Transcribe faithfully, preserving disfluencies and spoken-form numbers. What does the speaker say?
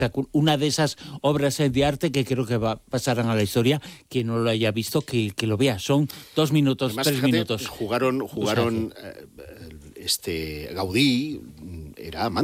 Una de esas obras de arte que creo que va, pasarán a la historia. Quien no lo haya visto, que, que lo vea. Son dos minutos, Además, tres fíjate, minutos. Jugaron, jugaron o sea, que... este Gaudí era amante